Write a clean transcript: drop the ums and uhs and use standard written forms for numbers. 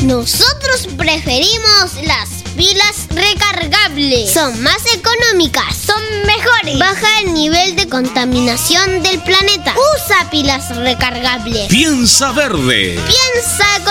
Nosotros preferimos las pilas recargables. Son más económicas. Son mejores. Baja el nivel de contaminación del planeta. Usa pilas recargables. Piensa verde. Piensa